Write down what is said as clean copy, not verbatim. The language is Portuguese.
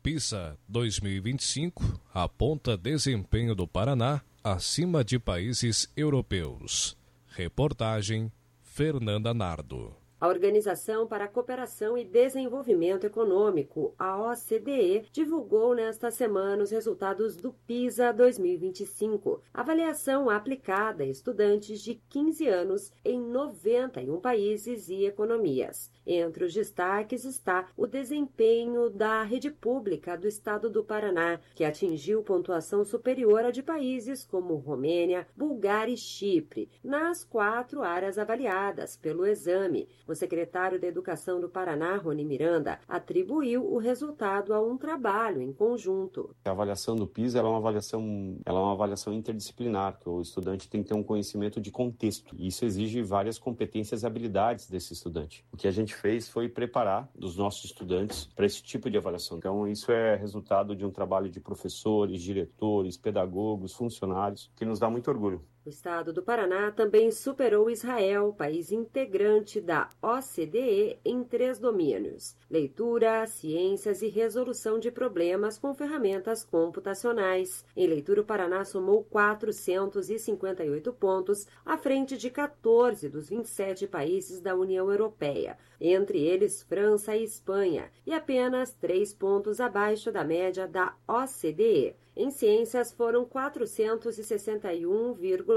PISA 2025 aponta desempenho do Paraná acima de países europeus. Reportagem Fernanda Nardo. A Organização para a Cooperação e Desenvolvimento Econômico, a OCDE, divulgou nesta semana os resultados do PISA 2025, avaliação aplicada a estudantes de 15 anos em 91 países e economias. Entre os destaques está o desempenho da rede pública do estado do Paraná, que atingiu pontuação superior à de países como Romênia, Bulgária e Chipre, nas 4 áreas avaliadas pelo exame. O secretário da Educação do Paraná, Rony Miranda, atribuiu o resultado a um trabalho em conjunto. A avaliação do PISA ela é uma avaliação interdisciplinar, que o estudante tem que ter um conhecimento de contexto. E isso exige várias competências e habilidades desse estudante. O que a gente fez foi preparar os nossos estudantes para esse tipo de avaliação. Então, isso é resultado de um trabalho de professores, diretores, pedagogos, funcionários, que nos dá muito orgulho. O estado do Paraná também superou Israel, país integrante da OCDE, em 3 domínios: leitura, ciências e resolução de problemas com ferramentas computacionais. Em leitura, o Paraná somou 458 pontos, à frente de 14 dos 27 países da União Europeia, entre eles França e Espanha, e apenas 3 pontos abaixo da média da OCDE. Em ciências, foram 461,9